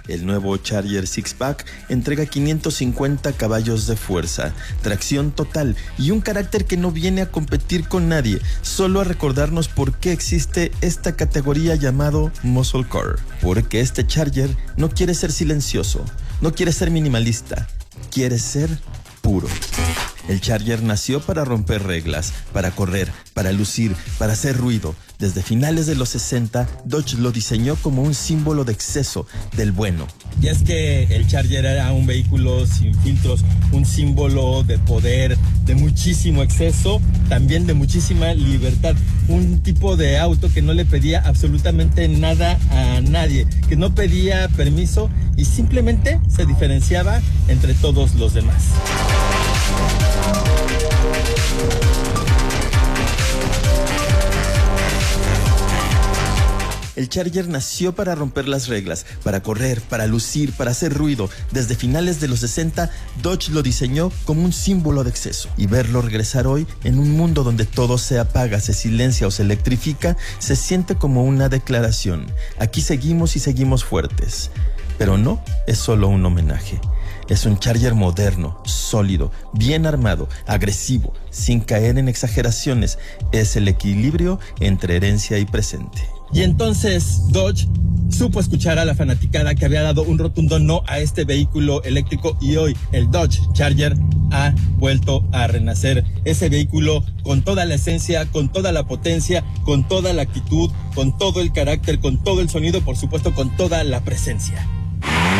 El nuevo Charger Sixpack entrega 550 caballos de fuerza, tracción total y un carácter que no viene a competir con nadie, solo a recordarnos por qué existe esta categoría llamado Muscle Car. Porque este Charger no quiere ser silencioso, no quiere ser minimalista, quiere ser puro. El Charger nació para romper reglas, para correr, para lucir, para hacer ruido. Desde finales de los 60, Dodge lo diseñó como un símbolo de exceso, del bueno. Y es que el Charger era un vehículo sin filtros, un símbolo de poder, de muchísimo exceso, también de muchísima libertad. Un tipo de auto que no le pedía absolutamente nada a nadie, que no pedía permiso y simplemente se diferenciaba entre todos los demás. El Charger nació para romper las reglas, para correr, para lucir, para hacer ruido. Desde finales de los 60, Dodge lo diseñó como un símbolo de exceso. Y verlo regresar hoy, en un mundo donde todo se apaga, se silencia o se electrifica, se siente como una declaración. Aquí seguimos y seguimos fuertes. Pero no es solo un homenaje. Es un Charger moderno, sólido, bien armado, agresivo, sin caer en exageraciones. Es el equilibrio entre herencia y presente. Y entonces Dodge supo escuchar a la fanaticada que había dado un rotundo no a este vehículo eléctrico y hoy el Dodge Charger ha vuelto a renacer. Ese vehículo con toda la esencia, con toda la potencia, con toda la actitud, con todo el carácter, con todo el sonido, por supuesto con toda la presencia.